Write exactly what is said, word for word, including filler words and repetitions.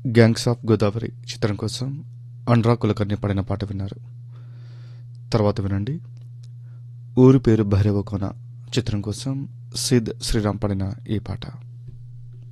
Gangs of Godavari చిత్రం కోసం అనురాగ్ కులకర్ణి పాడిన పాట విన్నారు. తర్వాత వినండి ఊరి పేరు భైరవ కోన చిత్రం కోసం సిద్ శ్రీరామ్ పాడిన ఈ పాట.